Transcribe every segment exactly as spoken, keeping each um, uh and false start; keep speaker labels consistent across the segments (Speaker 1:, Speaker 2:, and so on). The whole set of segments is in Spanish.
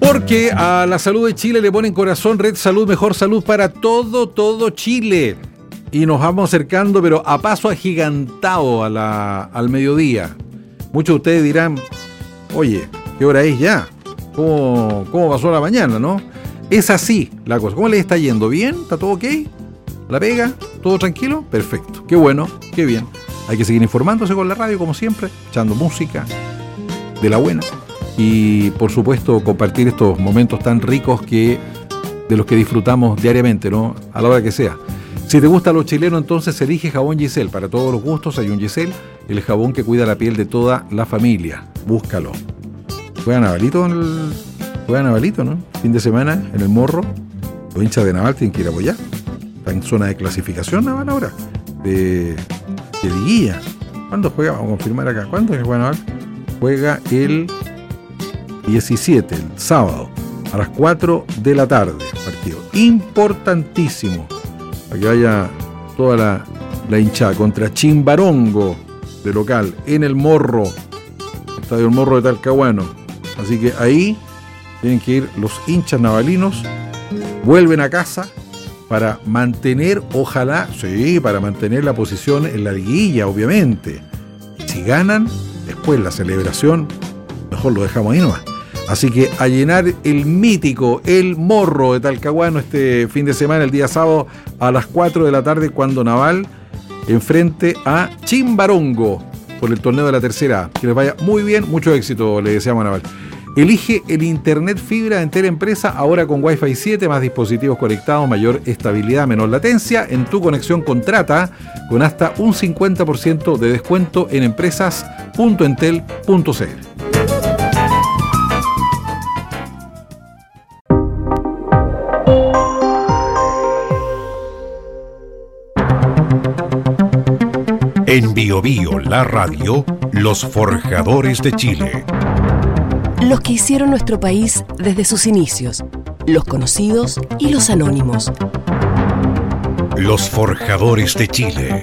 Speaker 1: Porque a la salud de Chile le ponen corazón. Red Salud, mejor salud para todo, todo Chile. Y nos vamos acercando, pero a paso agigantado a la, al mediodía. Muchos de ustedes dirán, oye, ¿qué hora es ya? ¿Cómo, cómo pasó la mañana, no? Es así la cosa. ¿Cómo le está yendo? ¿Bien? ¿Está todo ok? ¿La pega? ¿Todo tranquilo? Perfecto. Qué bueno, qué bien. Hay que seguir informándose con la radio, como siempre, echando música de la buena. Y, por supuesto, compartir estos momentos tan ricos que de los que disfrutamos diariamente, ¿no? A la hora que sea. Si te gusta lo chileno, entonces elige jabón Giselle. Para todos los gustos hay un Giselle, el jabón que cuida la piel de toda la familia. Búscalo. ¿Juega Navalito en el... Juega Navalito, ¿no? Fin de semana en el Morro. Los hinchas de Naval tienen que ir a apoyar. Está en zona de clasificación Naval ahora. De, de liguilla. ¿Cuándo juega? Vamos a confirmar acá. ¿Cuándo es que juega Naval? Juega el diecisiete, el sábado, a las cuatro de la tarde. Partido importantísimo. Para que vaya toda la, la hinchada contra Chimbarongo de local en el Morro, Estadio El Morro de Talcahuano. Así que ahí tienen que ir los hinchas navalinos, vuelven a casa para mantener, ojalá, sí, para mantener la posición en la liguilla, obviamente. Y si ganan, después la celebración, mejor lo dejamos ahí nomás. Así que a llenar el mítico El Morro de Talcahuano este fin de semana, el día sábado a las cuatro de la tarde, cuando Naval enfrente a Chimbarongo por el torneo de la tercera A. Que les vaya muy bien, mucho éxito, le deseamos a Naval. Elige el internet fibra de Entel Empresa, ahora con Wi-Fi siete, más dispositivos conectados, mayor estabilidad, menor latencia. En tu conexión contrata con hasta un cincuenta por ciento de descuento en empresas punto entel punto c l.
Speaker 2: En Bio Bio, la radio, los forjadores de Chile.
Speaker 3: Los que hicieron nuestro país desde sus inicios, los conocidos y los anónimos.
Speaker 2: Los forjadores de Chile.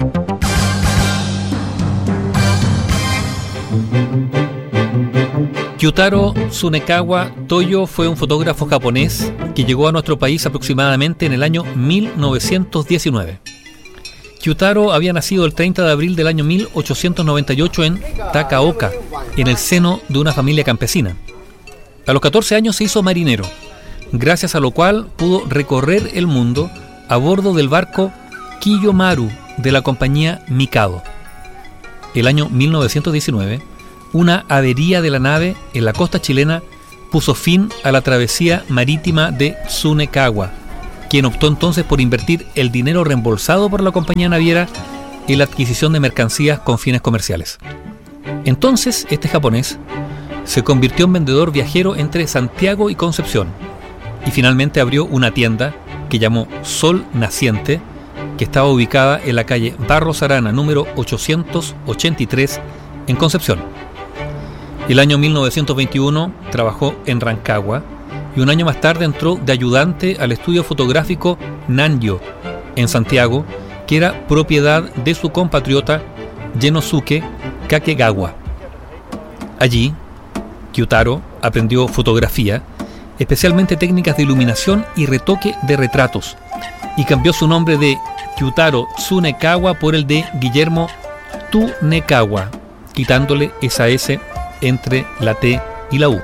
Speaker 4: Kyutaro Tsunekawa Toyo fue un fotógrafo japonés que llegó a nuestro país aproximadamente en el año mil novecientos diecinueve. Kyutaro había nacido el treinta de abril del año mil ochocientos noventa y ocho en Takaoka, en el seno de una familia campesina. A los catorce años se hizo marinero, gracias a lo cual pudo recorrer el mundo a bordo del barco Kiyomaru de la compañía Mikado. El año mil novecientos diecinueve, una avería de la nave en la costa chilena puso fin a la travesía marítima de Tsunekawa, quien optó entonces por invertir el dinero reembolsado por la compañía naviera en la adquisición de mercancías con fines comerciales. Entonces, este japonés se convirtió en vendedor viajero entre Santiago y Concepción y finalmente abrió una tienda que llamó Sol Naciente, que estaba ubicada en la calle Barros Arana número ochocientos ochenta y tres en Concepción. El año mil novecientos veintiuno trabajó en Rancagua y un año más tarde entró de ayudante al estudio fotográfico Nanyo en Santiago, que era propiedad de su compatriota Genosuke Kakegawa. Allí, Kyutaro aprendió fotografía, especialmente técnicas de iluminación y retoque de retratos, y cambió su nombre de Kyutaro Tsunekawa por el de Guillermo Tunekawa, quitándole esa S entre la T y la U.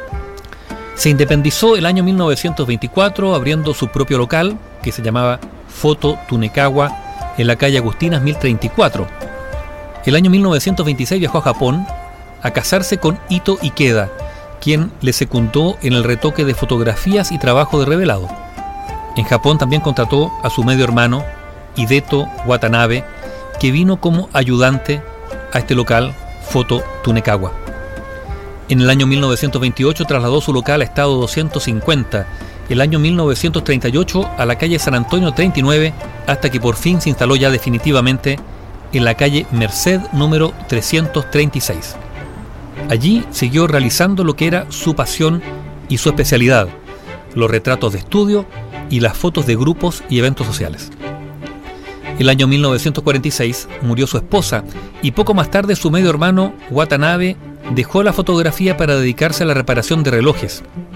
Speaker 4: Se independizó el año mil novecientos veinticuatro abriendo su propio local, que se llamaba Foto Tunekawa, en la calle Agustinas mil treinta y cuatro. El año mil novecientos veintiséis viajó a Japón a casarse con Ito Ikeda, quien le secundó en el retoque de fotografías y trabajo de revelado. En Japón también contrató a su medio hermano, Hideto Watanabe, que vino como ayudante a este local, Foto Tunekawa. En el año mil novecientos veintiocho trasladó su local a Estado doscientos cincuenta, el año mil novecientos treinta y ocho a la calle San Antonio treinta y nueve, hasta que por fin se instaló ya definitivamente en la calle Merced número trescientos treinta y seis. Allí siguió realizando lo que era su pasión y su especialidad, los retratos de estudio y las fotos de grupos y eventos sociales. El año mil novecientos cuarenta y seis murió su esposa y poco más tarde su medio hermano Watanabe dejó la fotografía para dedicarse a la reparación de relojes.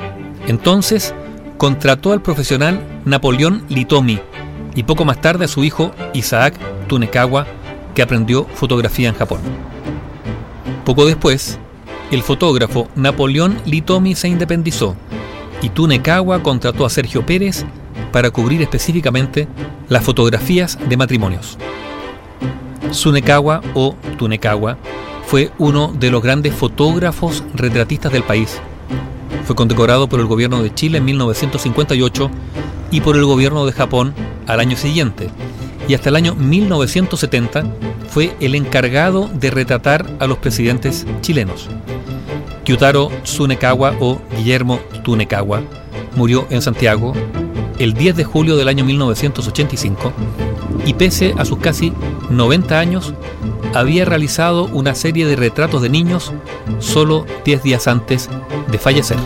Speaker 4: Entonces contrató al profesional Napoleón Litomi y poco más tarde a su hijo Isaac Tunekawa, que aprendió fotografía en Japón. Poco después, el fotógrafo Napoleón Litomi se independizó y Tunekawa contrató a Sergio Pérez para cubrir específicamente las fotografías de matrimonios. Tsunekawa o Tunekawa fue uno de los grandes fotógrafos retratistas del país. Fue condecorado por el gobierno de Chile en mil novecientos cincuenta y ocho y por el gobierno de Japón al año siguiente, y hasta el año mil novecientos setenta fue el encargado de retratar a los presidentes chilenos. Kyutaro Tsunekawa o Guillermo Tunekawa murió en Santiago el diez de julio del año mil novecientos ochenta y cinco y pese a sus casi noventa años había realizado una serie de retratos de niños solo diez días antes de fallecer.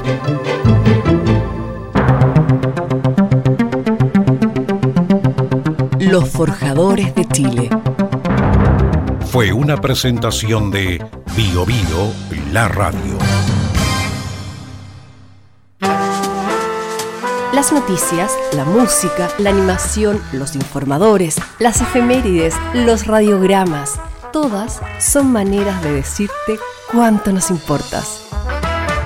Speaker 3: Los Forjadores de Chile.
Speaker 2: Fue una presentación de Bio Bio, la radio.
Speaker 3: Las noticias, la música, la animación, los informadores, las efemérides, los radiogramas, todas son maneras de decirte cuánto nos importas.